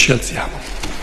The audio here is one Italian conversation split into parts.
Ci alziamo.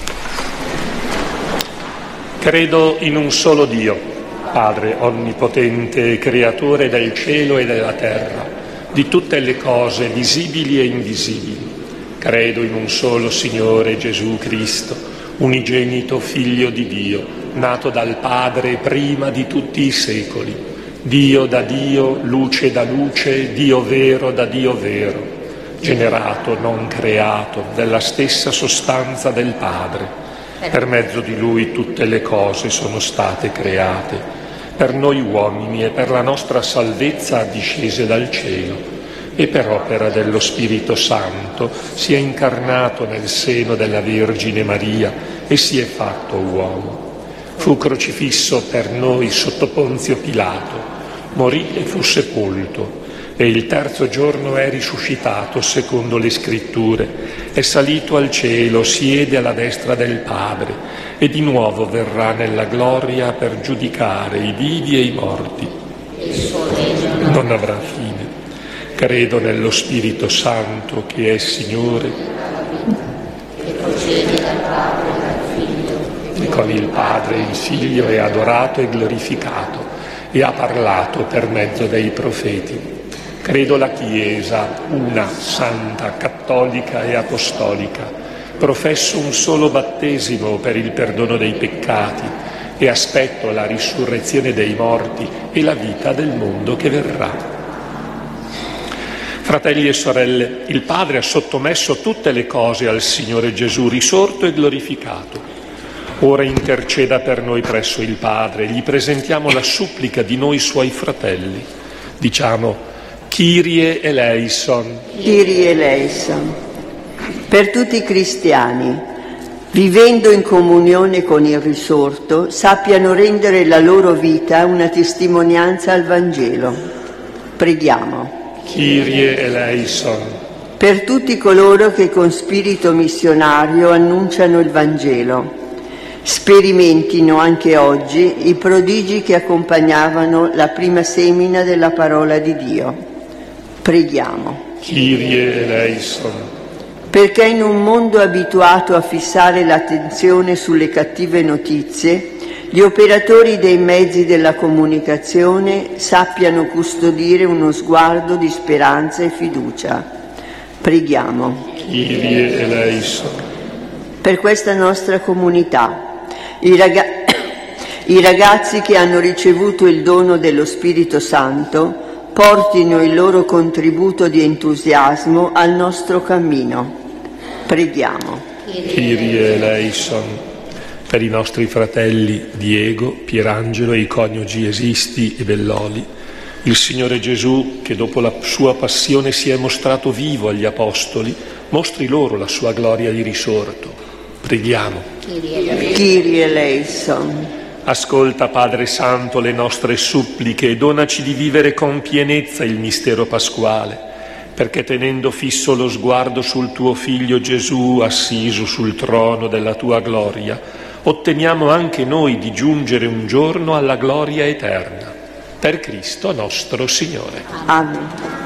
Credo in un solo Dio, Padre onnipotente, creatore del cielo e della terra, di tutte le cose visibili e invisibili. Credo in un solo Signore Gesù Cristo, unigenito Figlio di Dio, nato dal Padre prima di tutti i secoli, Dio da Dio, luce da luce, Dio vero da Dio vero, generato, non creato, della stessa sostanza del Padre. Per mezzo di Lui tutte le cose sono state create. Per noi uomini e per la nostra salvezza discese dal cielo, e per opera dello Spirito Santo si è incarnato nel seno della Vergine Maria e si è fatto uomo. Fu crocifisso per noi sotto Ponzio Pilato, morì e fu sepolto, e il terzo giorno è risuscitato secondo le Scritture, è salito al cielo, siede alla destra del Padre, e di nuovo verrà nella gloria per giudicare i vivi e i morti. Non avrà fine. Credo nello Spirito Santo, che è Signore, che procede dal Padre e dal Figlio, e con il Padre e il Figlio è adorato e glorificato, e ha parlato per mezzo dei profeti. Credo la Chiesa, una, santa, cattolica e apostolica. Professo un solo battesimo per il perdono dei peccati e aspetto la risurrezione dei morti e la vita del mondo che verrà. Fratelli e sorelle, il Padre ha sottomesso tutte le cose al Signore Gesù, risorto e glorificato. Ora interceda per noi presso il Padre, gli presentiamo la supplica di noi Suoi fratelli. Diciamo: Kyrie eleison. Kyrie eleison. Per tutti i cristiani, vivendo in comunione con il risorto, sappiano rendere la loro vita una testimonianza al Vangelo. Preghiamo. Kyrie eleison. Per tutti coloro che con spirito missionario annunciano il Vangelo, sperimentino anche oggi i prodigi che accompagnavano la prima semina della parola di Dio. Preghiamo. Kyrie eleison. Perché in un mondo abituato a fissare l'attenzione sulle cattive notizie, gli operatori dei mezzi della comunicazione sappiano custodire uno sguardo di speranza e fiducia. Preghiamo. Kyrie eleison. Per questa nostra comunità, i ragazzi che hanno ricevuto il dono dello Spirito Santo portino il loro contributo di entusiasmo al nostro cammino. Preghiamo. Kyrie eleison. Per i nostri fratelli Diego, Pierangelo e i coniugi Esisti e Belloli, il Signore Gesù, che dopo la sua passione si è mostrato vivo agli Apostoli, mostri loro la sua gloria di risorto. Preghiamo. Kyrie eleison. Ascolta, Padre Santo, le nostre suppliche e donaci di vivere con pienezza il mistero pasquale, perché tenendo fisso lo sguardo sul tuo Figlio Gesù, assiso sul trono della tua gloria, otteniamo anche noi di giungere un giorno alla gloria eterna. Per Cristo nostro Signore. Amen.